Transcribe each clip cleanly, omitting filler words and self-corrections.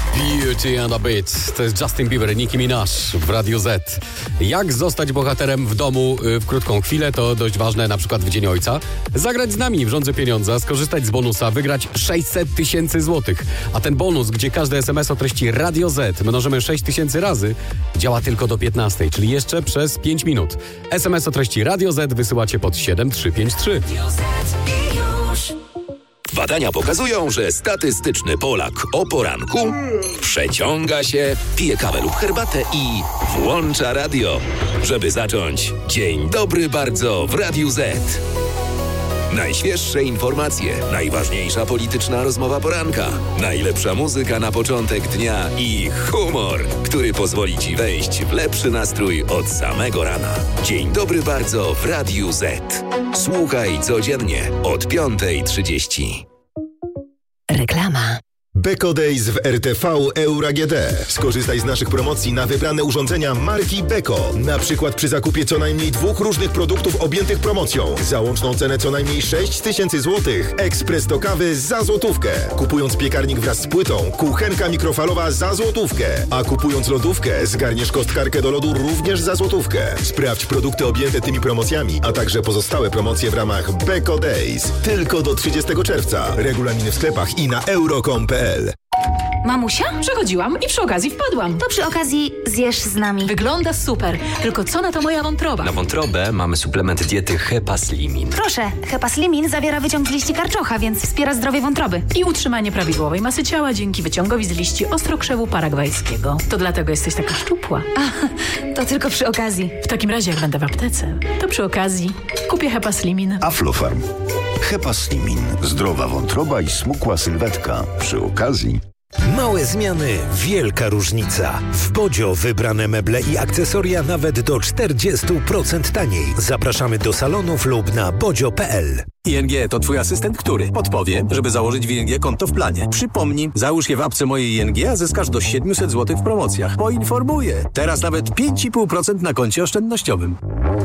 Beauty and a Bit. To jest Justin Bieber, Nicki Minaj w Radiu Z. Jak zostać bohaterem w domu w krótką chwilę, to dość ważne, na przykład w Dzień Ojca. Zagrać z nami w Rządze Pieniądza, skorzystać z bonusa, wygrać 600 000 złotych. A ten bonus, gdzie każdy SMS o treści Radio Z mnożymy 6000 razy, działa tylko do 15, czyli jeszcze przez 5 minut. SMS o treści Radio Z wysyłacie pod 7353. Badania pokazują, że statystyczny Polak o poranku przeciąga się, pije kawę lub herbatę i włącza radio, żeby zacząć dzień dobry bardzo w Radiu Z. Najświeższe informacje, najważniejsza polityczna rozmowa poranka, najlepsza muzyka na początek dnia i humor, który pozwoli Ci wejść w lepszy nastrój od samego rana. Dzień dobry bardzo w Radiu Z. Słuchaj codziennie od 5:30. Reklama. Beko Days w RTV Euro AGD. Skorzystaj z naszych promocji na wybrane urządzenia marki Beko. Na przykład przy zakupie co najmniej 2 różnych produktów objętych promocją. Za łączną cenę co najmniej 6000 zł. Ekspres do kawy za złotówkę. Kupując piekarnik wraz z płytą, kuchenka mikrofalowa za złotówkę. A kupując lodówkę, zgarniesz kostkarkę do lodu również za złotówkę. Sprawdź produkty objęte tymi promocjami, a także pozostałe promocje w ramach Beko Days. Tylko do 30 czerwca. Regulaminy w sklepach i na euro.com.pl. Mamusia? Przechodziłam i przy okazji wpadłam. To przy okazji zjesz z nami. Wygląda super, tylko co na to moja wątroba? Na wątrobę mamy suplement diety Hepaslimin. Proszę, Hepaslimin zawiera wyciąg z liści karczocha, więc wspiera zdrowie wątroby. I utrzymanie prawidłowej masy ciała dzięki wyciągowi z liści ostrokrzewu paragwajskiego. To dlatego jesteś taka szczupła. To tylko przy okazji. W takim razie, jak będę w aptece, to przy okazji kupię Hepaslimin. Aflofarm. Hepaslimin. Zdrowa wątroba i smukła sylwetka. Przy okazji. Małe zmiany, wielka różnica. W Bodzio wybrane meble i akcesoria nawet do 40% taniej. Zapraszamy do salonów lub na bodzio.pl. ING to twój asystent, który podpowie, żeby założyć w ING konto w planie. Przypomnij, załóż je w apce mojej ING, a zyskasz do 700 zł w promocjach. Poinformuję. Teraz nawet 5,5% na koncie oszczędnościowym.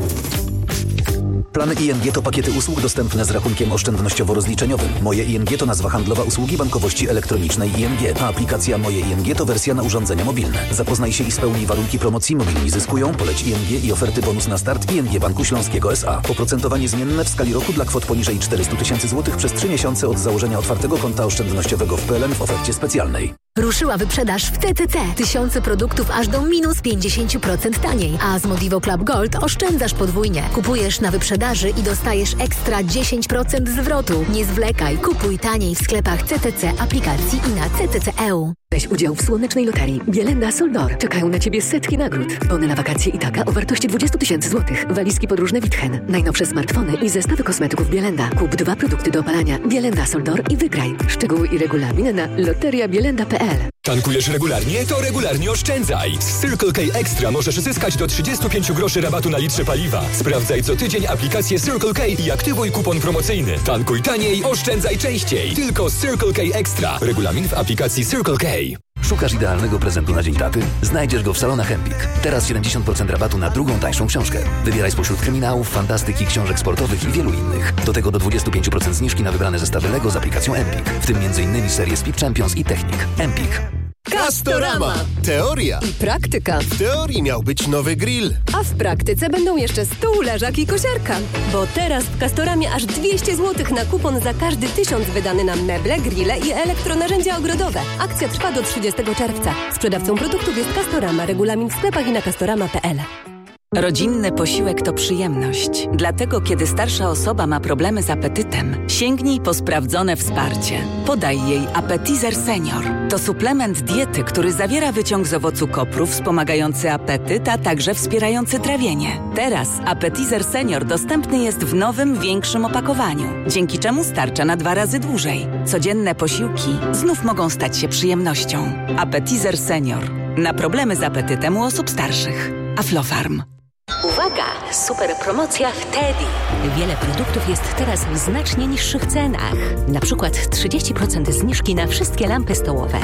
Plany ING to pakiety usług dostępne z rachunkiem oszczędnościowo-rozliczeniowym. Moje ING to nazwa handlowa usługi bankowości elektronicznej ING, a aplikacja Moje ING to wersja na urządzenia mobilne. Zapoznaj się i spełnij warunki promocji Mobilni Zyskują, poleć ING i oferty bonus na start ING Banku Śląskiego S.A. Oprocentowanie zmienne w skali roku dla kwot poniżej 400 000 zł przez 3 miesiące od założenia otwartego konta oszczędnościowego w PLN w ofercie specjalnej. Ruszyła wyprzedaż w TTC. Tysiące produktów aż do minus 50% taniej. A z Modivo Club Gold oszczędzasz podwójnie. Kupujesz na wyprzedaży i dostajesz ekstra 10% zwrotu. Nie zwlekaj, kupuj taniej w sklepach CTC, aplikacji i na CTC.eu. Weź udział w Słonecznej Loterii. Bielenda Soldor. Czekają na Ciebie setki nagród. Bony na wakacje i taka o wartości 20 000 złotych. Walizki podróżne Witchen. Najnowsze smartfony i zestawy kosmetyków Bielenda. Kup 2 produkty do opalania Bielenda Soldor i wygraj. Szczegóły i regulamin na loteriabielenda.pl. Tankujesz regularnie? To regularnie oszczędzaj! Z Circle K Extra możesz zyskać do 35 groszy rabatu na litrze paliwa. Sprawdzaj co tydzień aplikację Circle K i aktywuj kupon promocyjny. Tankuj taniej, oszczędzaj częściej. Tylko z Circle K Extra. Regulamin w aplikacji Circle K. Szukasz idealnego prezentu na Dzień Taty? Znajdziesz go w salonach Empik. Teraz 70% rabatu na drugą tańszą książkę. Wybieraj spośród kryminałów, fantastyki, książek sportowych i wielu innych. Do tego do 25% zniżki na wybrane zestawy Lego z aplikacją Empik. W tym m.in. serię Speed Champions i Technik. Empik. Castorama. Teoria i praktyka. W teorii miał być nowy grill, A w praktyce będą jeszcze stół, leżak i kosiarka. Bo teraz w Castoramie aż 200 zł na kupon za każdy 1000 wydany na meble, grille i elektronarzędzia ogrodowe. Akcja trwa do 30 czerwca. Sprzedawcą produktów jest Castorama. Regulamin w sklepach i na castorama.pl. Rodzinny posiłek to przyjemność. Dlatego, kiedy starsza osoba ma problemy z apetytem, sięgnij po sprawdzone wsparcie. Podaj jej Appetizer Senior. To suplement diety, który zawiera wyciąg z owocu kopru wspomagający apetyt, a także wspierający trawienie. Teraz Appetizer Senior dostępny jest w nowym, większym opakowaniu, dzięki czemu starcza na 2 razy dłużej. Codzienne posiłki znów mogą stać się przyjemnością. Appetizer Senior. Na problemy z apetytem u osób starszych. Aflofarm. Uwaga! Super promocja w Teddy. Wiele produktów jest teraz w znacznie niższych cenach. Na przykład 30% zniżki na wszystkie lampy stołowe,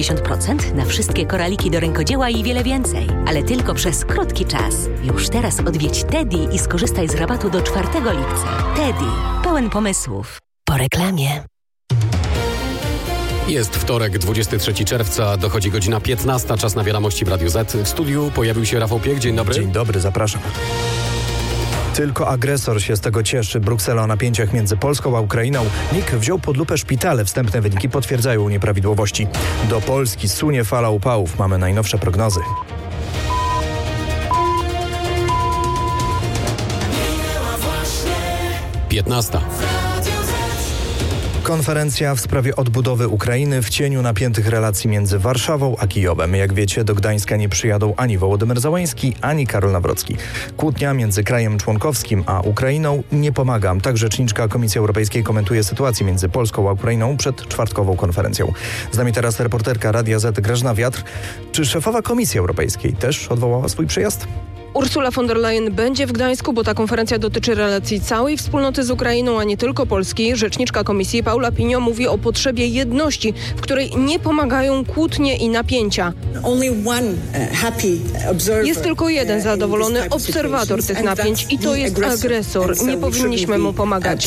50% na wszystkie koraliki do rękodzieła i wiele więcej. Ale tylko przez krótki czas. Już teraz odwiedź Teddy i skorzystaj z rabatu do 4 lipca. Teddy. Pełen pomysłów. Po reklamie. Jest wtorek, 23 czerwca, dochodzi godzina 15, czas na wiadomości w Radiu Z. W studiu pojawił się Rafał Piech, dzień dobry. Dzień dobry, zapraszam. Tylko agresor się z tego cieszy. Bruksela o napięciach między Polską a Ukrainą. NIK wziął pod lupę szpitale. Wstępne wyniki potwierdzają nieprawidłowości. Do Polski sunie fala upałów. Mamy najnowsze prognozy. Piętnasta. Konferencja w sprawie odbudowy Ukrainy w cieniu napiętych relacji między Warszawą a Kijowem. Jak wiecie, do Gdańska nie przyjadą ani Wołodymyr Zełenski, ani Karol Nawrocki. Kłótnia między krajem członkowskim a Ukrainą nie pomaga. Tak rzeczniczka Komisji Europejskiej komentuje sytuację między Polską a Ukrainą przed czwartkową konferencją. Z nami teraz reporterka Radia Z Grażyna Wiatr. Czy szefowa Komisji Europejskiej też odwołała swój przyjazd? Ursula von der Leyen będzie w Gdańsku, bo ta konferencja dotyczy relacji całej wspólnoty z Ukrainą, a nie tylko Polski. Rzeczniczka Komisji Paula Pignon mówi o potrzebie jedności, w której nie pomagają kłótnie i napięcia. Jest tylko jeden zadowolony obserwator tych napięć i to jest agresor. Nie powinniśmy mu pomagać.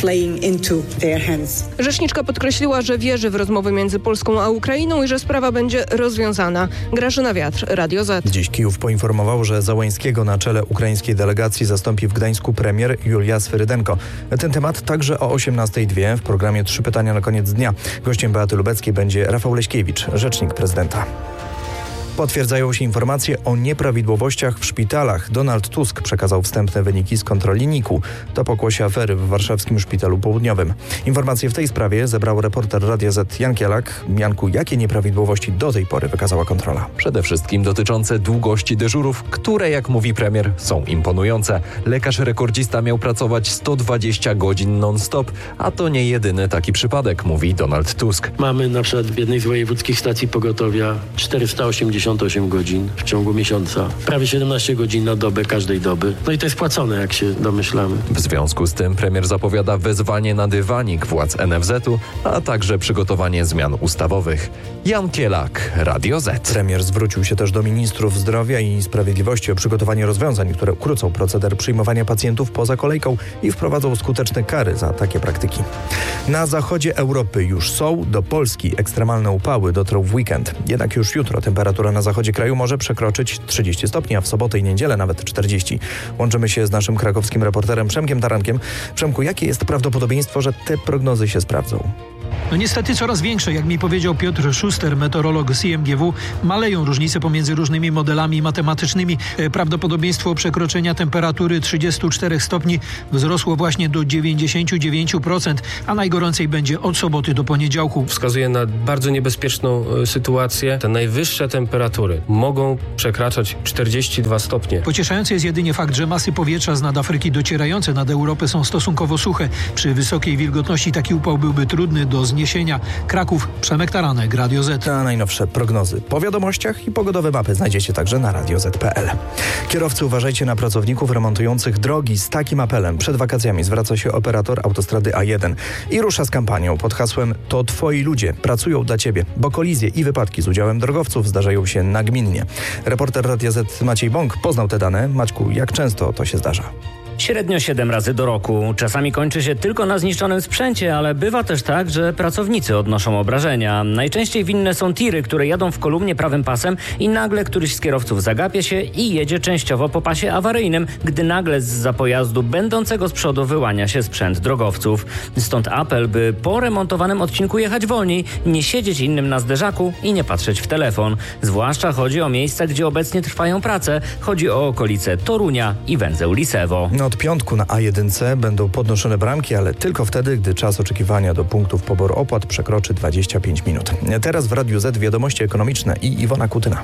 Rzeczniczka podkreśliła, że wierzy w rozmowy między Polską a Ukrainą i że sprawa będzie rozwiązana. Grażyna Wiatr, Radio Z. Dziś Kijów poinformował, że Zełenskiego na czele ukraińskiej delegacji zastąpi w Gdańsku premier Julia Swyrydenko. Ten temat także o 18:02 w programie 3 pytania na koniec dnia. Gościem Beaty Lubeckiej będzie Rafał Leśkiewicz, rzecznik prezydenta. Potwierdzają się informacje o nieprawidłowościach w szpitalach. Donald Tusk przekazał wstępne wyniki z kontroli NIK-u. To pokłosie afery w warszawskim Szpitalu Południowym. Informacje w tej sprawie zebrał reporter Radia Z Jan Kielak. Janku, jakie nieprawidłowości do tej pory wykazała kontrola? Przede wszystkim dotyczące długości dyżurów, które, jak mówi premier, są imponujące. Lekarz rekordzista miał pracować 120 godzin non-stop, a to nie jedyny taki przypadek, mówi Donald Tusk. Mamy na przykład w jednej z wojewódzkich stacji pogotowia 488 godzin w ciągu miesiąca. Prawie 17 godzin na dobę każdej doby. No i to jest płacone, jak się domyślamy. W związku z tym premier zapowiada wezwanie na dywanik władz NFZ-u, a także przygotowanie zmian ustawowych. Jan Kielak, Radio Z. Premier zwrócił się też do ministrów zdrowia i sprawiedliwości o przygotowanie rozwiązań, które ukrócą proceder przyjmowania pacjentów poza kolejką i wprowadzą skuteczne kary za takie praktyki. Na zachodzie Europy już są, do Polski ekstremalne upały dotrą w weekend. Jednak już jutro temperatura na zachodzie kraju może przekroczyć 30 stopni, a w sobotę i niedzielę nawet 40. Łączymy się z naszym krakowskim reporterem Przemkiem Tarankiem. Przemku, jakie jest prawdopodobieństwo, że te prognozy się sprawdzą? No niestety coraz większe, jak mi powiedział Piotr Szuster, meteorolog z IMGW, maleją różnice pomiędzy różnymi modelami matematycznymi. Prawdopodobieństwo przekroczenia temperatury 34 stopni wzrosło właśnie do 99%, a najgoręcej będzie od soboty do poniedziałku. Wskazuje na bardzo niebezpieczną sytuację. Te najwyższe temperatury mogą przekraczać 42 stopnie. Pocieszający jest jedynie fakt, że masy powietrza z nad Afryki docierające nad Europę są stosunkowo suche. Przy wysokiej wilgotności taki upał byłby trudny do zniesienia. Kraków, Przemek Taranek, Radio Z. A najnowsze prognozy po wiadomościach i pogodowe mapy znajdziecie także na radioz.pl. Kierowcy, uważajcie na pracowników remontujących drogi. Z takim apelem przed wakacjami zwraca się operator autostrady A1 i rusza z kampanią pod hasłem „To twoi ludzie pracują dla ciebie”, bo kolizje i wypadki z udziałem drogowców zdarzają się nagminnie. Reporter Radia Z Maciej Bąk poznał te dane. Maćku, jak często to się zdarza? Średnio 7 razy do roku. Czasami kończy się tylko na zniszczonym sprzęcie, ale bywa też tak, że pracownicy odnoszą obrażenia. Najczęściej winne są tiry, które jadą w kolumnie prawym pasem i nagle któryś z kierowców zagapia się i jedzie częściowo po pasie awaryjnym, gdy nagle zza pojazdu będącego z przodu wyłania się sprzęt drogowców. Stąd apel, by po remontowanym odcinku jechać wolniej, nie siedzieć innym na zderzaku i nie patrzeć w telefon. Zwłaszcza chodzi o miejsca, gdzie obecnie trwają prace. Chodzi o okolice Torunia i węzeł Lisewo. Od piątku na A1 będą podnoszone bramki, ale tylko wtedy, gdy czas oczekiwania do punktów poboru opłat przekroczy 25 minut. Teraz w Radiu Z wiadomości ekonomiczne i Iwona Kutyna.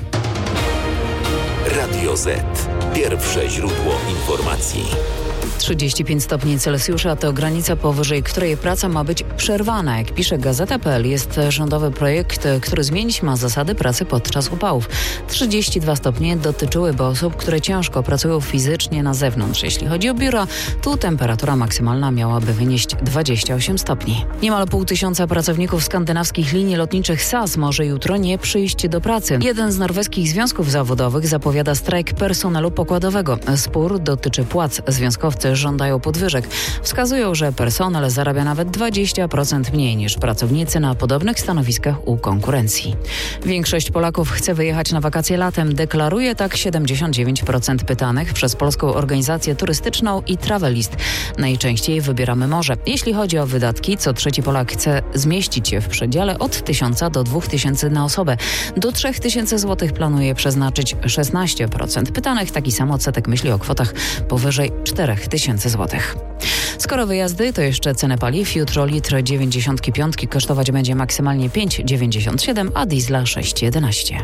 Radio Z. Pierwsze źródło informacji. 35 stopni Celsjusza to granica, powyżej której praca ma być przerwana. Jak pisze Gazeta.pl, jest rządowy projekt, który zmienić ma zasady pracy podczas upałów. 32 stopnie dotyczyłyby osób, które ciężko pracują fizycznie na zewnątrz. Jeśli chodzi o biura, tu temperatura maksymalna miałaby wynieść 28 stopni. Niemal 500 pracowników skandynawskich linii lotniczych SAS może jutro nie przyjść do pracy. Jeden z norweskich związków zawodowych zapowiada strajk personelu pokładowego. Spór dotyczy płac. Związkowcy którzy żądają podwyżek. Wskazują, że personel zarabia nawet 20% mniej niż pracownicy na podobnych stanowiskach u konkurencji. Większość Polaków chce wyjechać na wakacje latem. Deklaruje tak 79% pytanych przez Polską Organizację Turystyczną i Travelist. Najczęściej wybieramy morze. Jeśli chodzi o wydatki, co trzeci Polak chce zmieścić się w przedziale od 1000 do 2000 na osobę. Do 3000 zł planuje przeznaczyć 16% pytanych. Taki sam odsetek myśli o kwotach powyżej 4000 zł. Skoro wyjazdy, to jeszcze ceny paliw. Jutro litr 95 kosztować będzie maksymalnie 5,97, a diesla 6,11.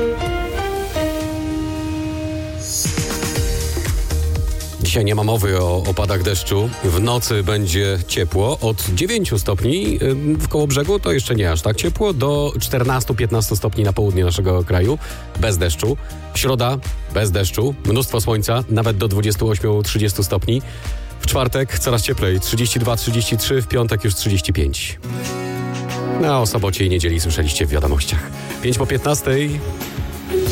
Dzisiaj nie ma mowy o opadach deszczu. W nocy będzie ciepło. Od 9 stopni w Kołobrzegu to jeszcze nie aż tak ciepło, do 14-15 stopni na południe naszego kraju, bez deszczu. Środa, bez deszczu, mnóstwo słońca, nawet do 28-30 stopni. W czwartek coraz cieplej, 32-33, w piątek już 35. No, o sobocie i niedzieli słyszeliście w wiadomościach. 5 po 15.